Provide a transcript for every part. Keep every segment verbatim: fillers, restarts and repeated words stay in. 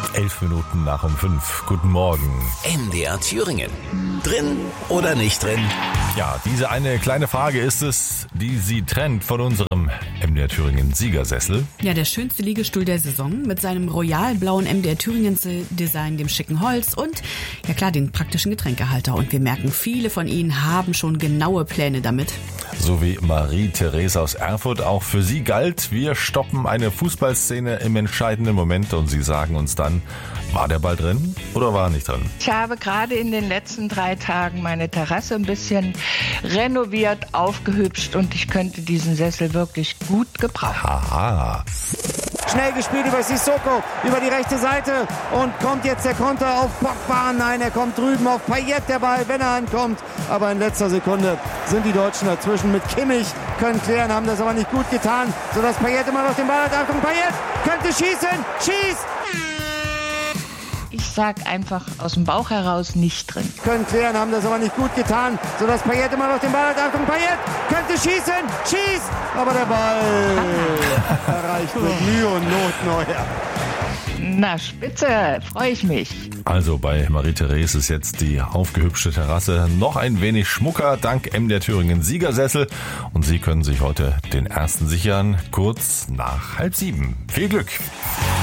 Elf Minuten nach um fünf. Guten Morgen. M D R Thüringen. Drin oder nicht drin? Ja, diese eine kleine Frage ist es, die Sie trennt von unserem M D R Thüringen Siegersessel. Ja, der schönste Liegestuhl der Saison mit seinem royal-blauen M D R Thüringen Design, dem schicken Holz und, ja klar, den praktischen Getränkehalter. Und wir merken, viele von Ihnen haben schon genaue Pläne damit. So wie Marie-Therese aus Erfurt. Auch für sie galt, wir stoppen eine Fußballszene im entscheidenden Moment und Sie sagen uns dann, war der Ball drin oder war er nicht drin? Ich habe gerade in den letzten drei Tagen meine Terrasse ein bisschen renoviert, aufgehübscht und ich könnte diesen Sessel wirklich gut gebrauchen. Aha. Schnell gespielt über Sissoko, über die rechte Seite und kommt jetzt der Konter auf Pogba. Nein, er kommt drüben auf Payet, der Ball, wenn er ankommt. Aber in letzter Sekunde sind die Deutschen dazwischen mit Kimmich, können klären, haben das aber nicht gut getan, sodass Payet immer noch den Ball hat. Achtung, Payet könnte schießen, schießt! Ich sag einfach aus dem Bauch heraus nicht drin. Können klären, haben das aber nicht gut getan, sodass Payet immer noch den Ball hat. Achtung, Payet könnte schießen, schießt! Aber der Ball erreicht mit Mühe und Not Neuer. Na, spitze, freue ich mich. Also bei Marie-Therese ist jetzt die aufgehübschte Terrasse noch ein wenig schmucker, dank M D R Thüringen Siegersessel. Und Sie können sich heute den ersten sichern, kurz nach halb sieben. Viel Glück!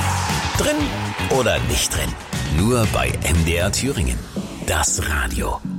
Drin oder nicht drin? Nur bei M D R Thüringen. Das Radio.